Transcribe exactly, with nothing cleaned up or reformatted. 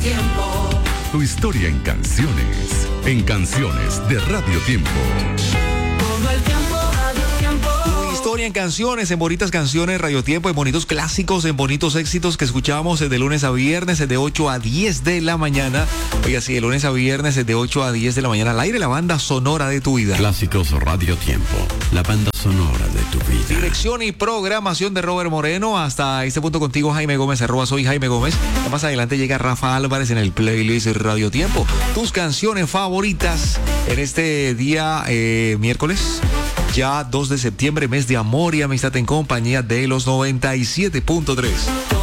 Tiempo. Tu historia en canciones, en canciones de Radio Tiempo. Todo el tiempo, Radio Tiempo. Tu historia en canciones, en bonitas canciones, Radio Tiempo, en bonitos clásicos, en bonitos éxitos que escuchamos de lunes a viernes, de ocho a diez de la mañana. Oiga, sí, de lunes a viernes, de ocho a diez de la mañana, al aire, la banda sonora de tu vida. Clásicos Radio Tiempo, la banda sonora de tu vida. Dirección y programación de Robert Moreno. Hasta este punto contigo, Jaime Gómez, arroba soy Jaime Gómez. Más adelante llega Rafa Álvarez en el playlist Radio Tiempo. Tus canciones favoritas en este día eh, miércoles, ya dos de septiembre, mes de amor y amistad, en compañía de los noventa y siete punto tres.